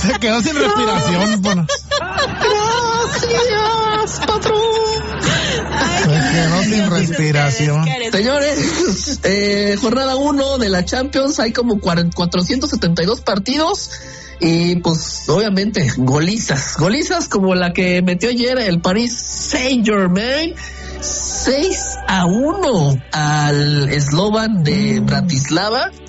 Se quedó sin respiración. Bueno. Gracias, patrón. Se quedó sin respiración. Señores, jornada 1 de la Champions, hay como 472 partidos y pues obviamente golizas como la que metió ayer el Paris Saint-Germain, 6-1 al Slovan de Bratislava.